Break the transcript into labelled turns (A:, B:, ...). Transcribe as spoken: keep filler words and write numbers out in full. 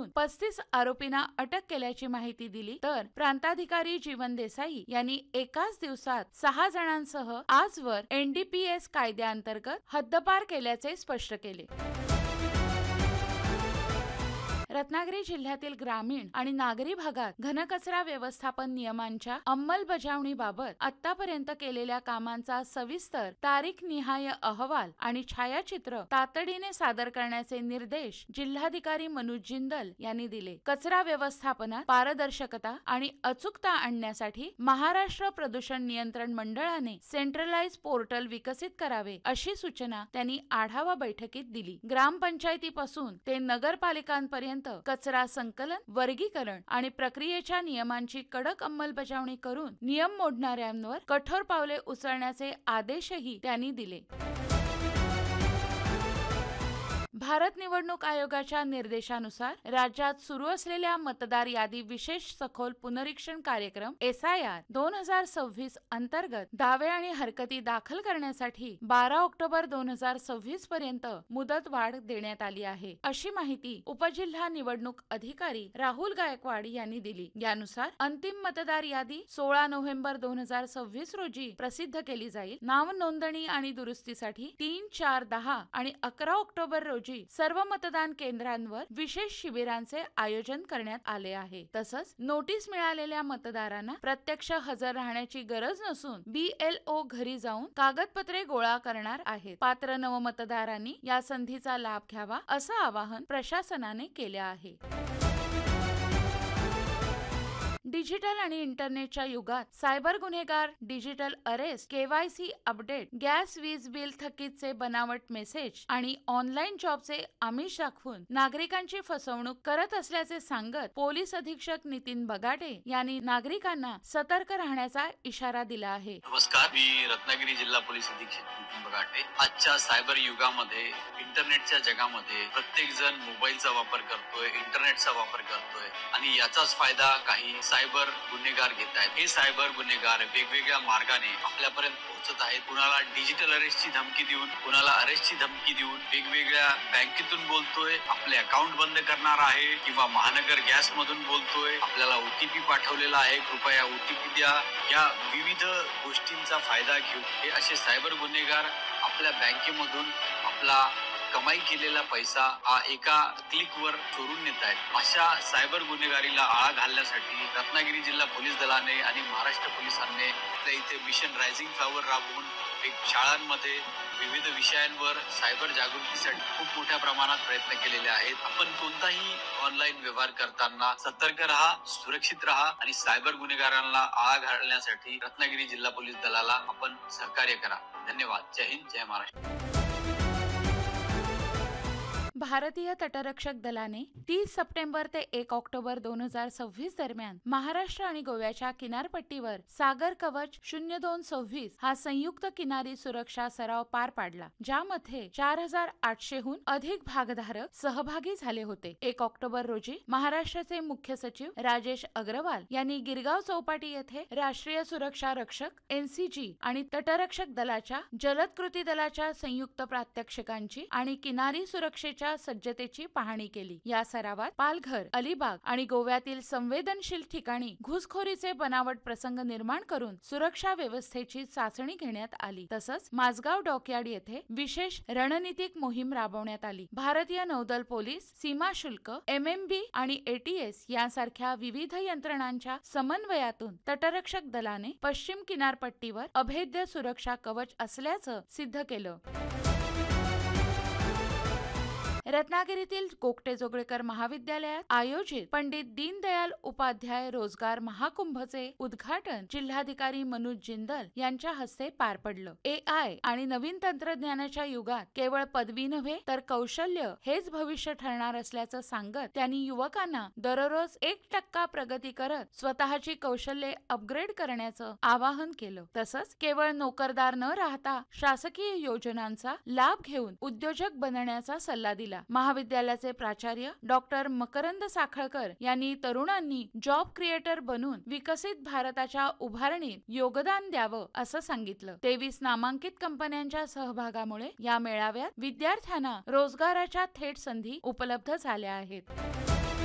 A: घेऊन पस्तीस आरोपींना अटक केल्याची माहिती दिली, तर प्रांताधिकारी जीवन देसाई यांनी एकाच दिवसात सहा जणांसह आजवर एनडीपीएस कायद्याअंतर्गत हद्दपार केल्याचे स्पष्ट केले. रत्नागिरी जिल्ह्यातील ग्रामीण आणि नागरी भागात घनकचरा व्यवस्थापन नियमांच्या अंमलबजावणीबाबत आतापर्यंत केलेल्या कामांचा सविस्तर तारीखनिहाय अहवाल आणि छायाचित्र तातडीने सादर करण्याचे निर्देश जिल्हाधिकारी मनोज जिंदल यांनी दिले. कचरा व्यवस्थापनात पारदर्शकता आणि अचूकता आणण्यासाठी महाराष्ट्र प्रदूषण नियंत्रण मंडळाने सेंट्रलाइज पोर्टल विकसित करावे अशी सूचना त्यांनी आढावा बैठकीत दिली. ग्रामपंचायतीपासून ते नगरपालिकांपर्यंत कचरा संकलन, वर्गीकरण आणि प्रक्रियेच्या नियमांची कडक अंमलबजावणी करून नियम मोडणाऱ्यांवर कठोर पावले उचलण्याचे आदेशही त्यांनी दिले. भारत निवडणूक आयोगाच्या निर्देशानुसार राज्यात सुरू असलेल्या मतदार यादी विशेष सखोल पुनरीक्षण कार्यक्रम एस आय आर दोन हजार सव्वीस अंतर्गत दावे आणि हरकती दाखल करण्यासाठी बारा ऑक्टोबर दोन हजार सव्वीस पर्यंत मुदत वाढ देण्यात आली आहे, अशी माहिती उपजिल्हा निवडणूक अधिकारी राहुल गायकवाड यांनी दिली. यानुसार अंतिम मतदार यादी सोळा नोव्हेंबर दोन हजार सव्वीस रोजी प्रसिद्ध केली जाईल. नाव नोंदणी आणि दुरुस्तीसाठी तीन, चार, दहा आणि अकरा ऑक्टोबर रोजी सर्व मतदान केंद्रांवर विशेष शिबिरांचे आयोजन करण्यात आले आहे. तसंच नोटीस मिळालेल्या मतदारांना प्रत्यक्ष हजर राहण्याची गरज नसून बी एल ओ घरी जाऊन कागदपत्रे गोळा करणार आहेत. पात्र नवमतदारांनी या संधीचा लाभ घ्यावा असं आवाहन प्रशासनाने केले आहे. डिजिटल आणि इंटरनेटच्या युगात सायबर गुन्हेगार, digital arrest, KYC update, gas वीज बिल थकीतचे बनावट मेसेज आणि ऑनलाईन जॉबचे आमिष दाखवून नागरिकांची फसवणूक करत असल्याचे सांगत पोलीस अधीक्षक नितीन बगाटे यांनी नागरिकांना सतर्क राहण्याचा इशारा दिला आहे.
B: नमस्कार, मी रत्नागिरी जिल्हा पोलीस अधीक्षक नितीन बगाटे. आजच्या सायबर युगामध्ये, इंटरनेटच्या जगामध्ये प्रत्येक जण मोबाईलचा वापर करतोय, इंटरनेटचा वापर करतोय आणि याचाच फायदा काही सायबर गुन्हेगार घेत आहेत. हे सायबर गुन्हेगार वेगवेगळ्या मार्गाने आपल्यापर्यंत पोहोचत आहेत. कुणाला डिजिटल अरेस्टची धमकी देऊन, कुणाला अरेस्टची धमकी देऊन, वेगवेगळ्या बँकेतून बोलतोय, आपले अकाउंट बंद करणार आहे किंवा महानगर गॅस मधून बोलतोय, आपल्याला ओटीपी पाठवलेला आहे, कृपया ओटीपी द्या. या विविध गोष्टींचा फायदा घेऊन हे असे सायबर गुन्हेगार आपल्या बँकेमधून आपला कमाई केलेला पैसा हा एका क्लिकवर चोरून नेत आहेत. अशा सायबर गुन्हेगारीला आळा घालण्यासाठी रत्नागिरी जिल्हा पोलीस दलाने आणि महाराष्ट्र पोलिसांनी इथे मिशन रायझिंग फ्लॉवर राबवून एक शाळांमध्ये विविध विषयांवर सायबर जागृतीसाठी खूप मोठ्या प्रमाणात प्रयत्न केलेले आहेत. आपण कोणताही ऑनलाईन व्यवहार करताना सतर्क राहा, सुरक्षित राहा आणि सायबर गुन्हेगारांना आळा घालण्यासाठी रत्नागिरी जिल्हा पोलीस दलाला आपण सहकार्य करा. धन्यवाद. जय हिंद, जय महाराष्ट्र.
A: भारतीय तटरक्षक दलाने तीस सप्टेंबर ते एक ऑक्टोबर दोन हजार सव्वीस दरम्यान महाराष्ट्र आणि गोव्याच्या किनारपट्टीवर सागर कवच शून्य दोन सव्वीस हा संयुक्त किनारी सुरक्षा सराव पार पाडला, ज्यामध्ये चार हजार आठशेहून अधिक भागधारक सहभागी झाले होते. एक ऑक्टोबर रोजी महाराष्ट्राचे मुख्य सचिव राजेश अग्रवाल यांनी गिरगाव चौपाटी येथे राष्ट्रीय सुरक्षा रक्षक एनसीजी आणि तटरक्षक दलाच्या जलद कृती दलाच्या संयुक्त प्रात्यक्षिकांची आणि किनारी सुरक्षेच्या सज्जतेची पाहणी केली. या सरावात पालघर, अलिबाग आणि गोव्यातील संवेदनशील ठिकाणी घुसखोरीचे बनावट प्रसंग निर्माण करून सुरक्षा व्यवस्थेची चाचणी घेण्यात आली. तसंच माझगाव डॉकयार्ड येथे विशेष रणनीतिक मोहीम राबवण्यात आली. भारतीय नौदल पोलीस, सीमा शुल्क, एम एम बी आणि ए टी एस यांसारख्या विविध यंत्रणांच्या समन्वयातून तटरक्षक दलाने पश्चिम किनारपट्टीवर अभेद्य सुरक्षा कवच असल्याचं सिद्ध केलं. रत्नागिरीतील कोकटे जोगळेकर महाविद्यालयात आयोजित पंडित दीनदयाल उपाध्याय रोजगार महाकुंभचे उद्घाटन जिल्हाधिकारी मनोज जिंदल यांच्या हस्ते पार पडलं. ए आय आणि नवीन तंत्रज्ञानाच्या युगात केवळ पदवी नव्हे तर कौशल्य हेच भविष्य ठरणार असल्याचं सांगत त्यांनी युवकांना दररोज एक टक्का प्रगती करत स्वतःची कौशल्ये अपग्रेड करण्याचं आवाहन केलं. तसंच केवळ नोकरदार न राहता शासकीय योजनांचा लाभ घेऊन उद्योजक बनण्याचा सल्ला दिला. महाविद्यालयाचे प्राचार्य डॉक्टर मकरंद साखळकर यांनी तरुणांनी जॉब क्रिएटर बनून विकसित भारताच्या उभारणीत योगदान द्यावं असं सांगितलं. तेवीस नामांकित कंपन्यांच्या सहभागामुळे या मेळाव्यात विद्यार्थ्यांना रोजगाराच्या थेट संधी उपलब्ध झाल्या आहेत.